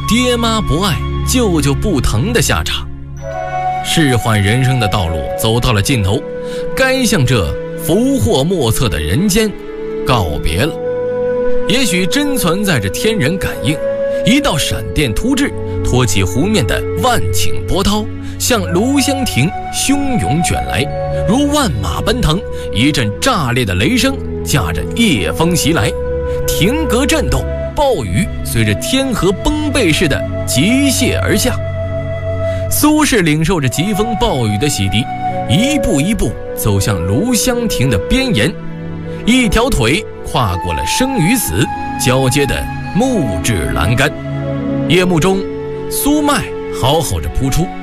爹妈不爱，舅舅不疼的下场。仕宦人生的道路走到了尽头，该向这福祸莫测的人间告别了。也许真存在着天人感应，一道闪电突至，托起湖面的万顷波涛，向庐香亭汹涌卷来，如万马奔腾，一阵炸裂的雷声驾着夜风袭来，亭阁震动，暴雨随着天河崩背似的急泻而下。苏轼领受着疾风暴雨的洗涤，一步一步走向庐香亭的边沿，一条腿跨过了生与死交接的木质栏杆。夜幕中，苏迈嚎嚎着扑出，